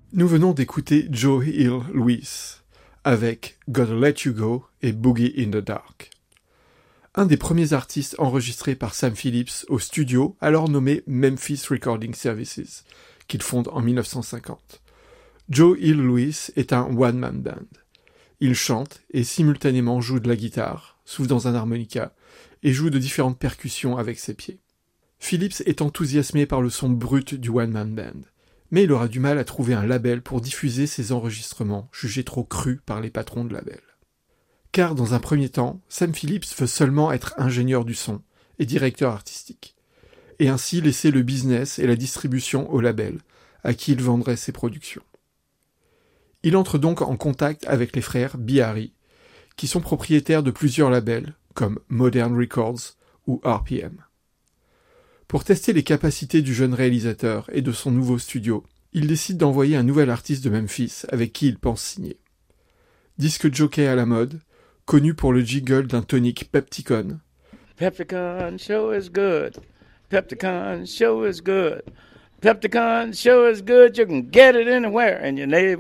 Nous venons d'écouter Joe Hill Lewis avec Gotta Let You Go et Boogie in the Dark. Un des premiers artistes enregistrés par Sam Phillips au studio, alors nommé Memphis Recording Services, qu'il fonde en 1950. Joe Hill Lewis est un one-man band. Il chante et simultanément joue de la guitare, souffle dans un harmonica et joue de différentes percussions avec ses pieds. Phillips est enthousiasmé par le son brut du one-man band, mais il aura du mal à trouver un label pour diffuser ses enregistrements, jugés trop crus par les patrons de label. Car dans un premier temps, Sam Phillips veut seulement être ingénieur du son et directeur artistique, et ainsi laisser le business et la distribution au label, à qui il vendrait ses productions. Il entre donc en contact avec les frères Bihari, qui sont propriétaires de plusieurs labels, comme Modern Records ou RPM. Pour tester les capacités du jeune réalisateur et de son nouveau studio, il décide d'envoyer un nouvel artiste de Memphis avec qui il pense signer. Disque jockey à la mode, connu pour le jiggle d'un tonic Pepticon. Pepticon show is good. Pepticon show is good. Pepticon show is good. You can get it anywhere in your neighborhood.